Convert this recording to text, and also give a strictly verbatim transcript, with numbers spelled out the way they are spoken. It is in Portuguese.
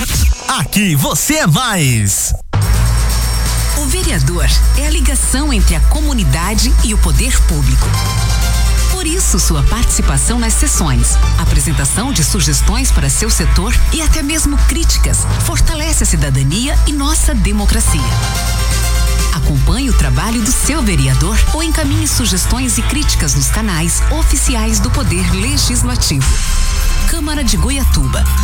Aqui você é mais. O vereador é a ligação entre a comunidade e o poder público. Por isso, sua participação nas sessões, apresentação de sugestões para seu setor e até mesmo críticas fortalece a cidadania e nossa democracia. Acompanhe o trabalho do seu vereador ou encaminhe sugestões e críticas nos canais oficiais do Poder Legislativo. Câmara de Goiatuba.